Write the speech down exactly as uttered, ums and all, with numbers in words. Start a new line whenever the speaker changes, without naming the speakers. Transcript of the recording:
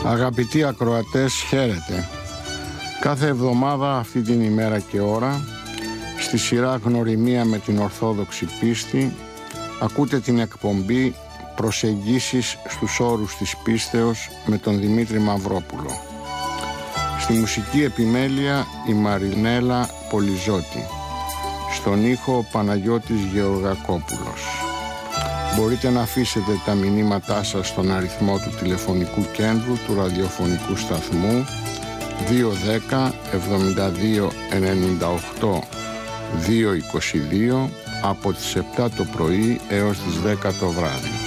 Αγαπητοί ακροατές, χαίρετε. Κάθε εβδομάδα αυτή την ημέρα και ώρα, στη σειρά Γνωριμία με την Ορθόδοξη Πίστη, ακούτε την εκπομπή Προσεγγίσεις στους όρους της πίστεως με τον Δημήτρη Μαυρόπουλο. Στη μουσική επιμέλεια η Μαρινέλα Πολυζώτη. Στον ήχο ο Παναγιώτης Γεωργακόπουλος. Μπορείτε να αφήσετε τα μηνύματά σας στον αριθμό του τηλεφωνικού κέντρου του ραδιοφωνικού σταθμού δύο ένα μηδέν εβδομήντα δύο ενενήντα οκτώ διακόσια είκοσι δύο από τις επτά το πρωί έως τις δέκα το βράδυ.